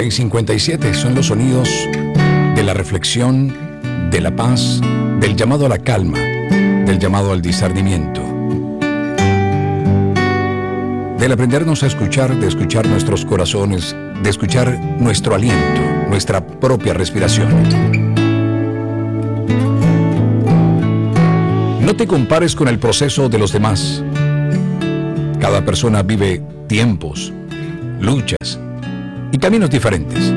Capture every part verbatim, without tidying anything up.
seis cincuenta y siete son los sonidos de la reflexión, de la paz, del llamado a la calma, del llamado al discernimiento, del aprendernos a escuchar, de escuchar nuestros corazones, de escuchar nuestro aliento, nuestra propia respiración. No te compares con el proceso de los demás. Cada persona vive tiempos, luchas y caminos diferentes.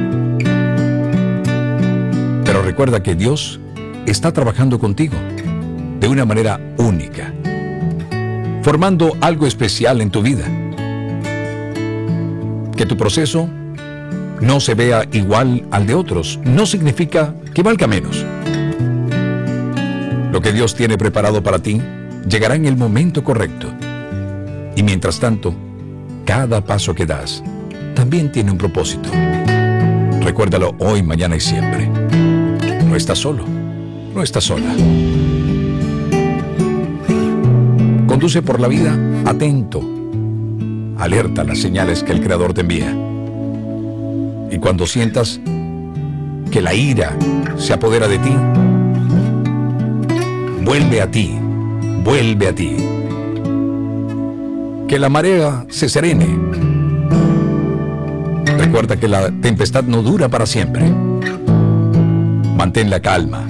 Pero recuerda que Dios está trabajando contigo de una manera única, formando algo especial en tu vida. Que tu proceso no se vea igual al de otros no significa que valga menos. Lo que Dios tiene preparado para ti llegará en el momento correcto. Y mientras tanto, cada paso que das también tiene un propósito. Recuérdalo hoy, mañana y siempre. No estás solo, no estás sola. Conduce por la vida atento, alerta a las señales que el Creador te envía. Y cuando sientas que la ira se apodera de ti, vuelve a ti, vuelve a ti. Que la marea se serene. Recuerda que la tempestad no dura para siempre. Mantén la calma.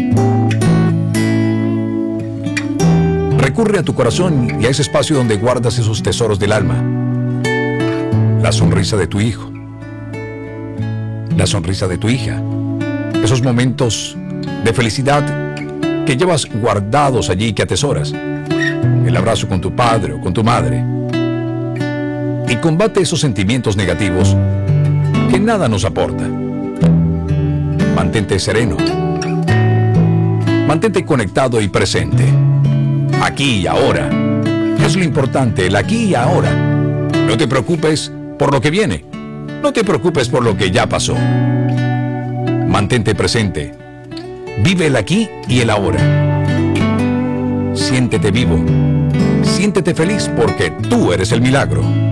Recurre a tu corazón y a ese espacio donde guardas esos tesoros del alma. La sonrisa de tu hijo. La sonrisa de tu hija. Esos momentos de felicidad que llevas guardados allí, que atesoras. El abrazo con tu padre o con tu madre. Y combate esos sentimientos negativos que nada nos aporta. Mantente sereno. Mantente conectado y presente. Aquí y ahora. Es lo importante, el aquí y ahora. No te preocupes por lo que viene. No te preocupes por lo que ya pasó. Mantente presente. Vive el aquí y el ahora. Siéntete vivo. Siéntete feliz porque tú eres el milagro.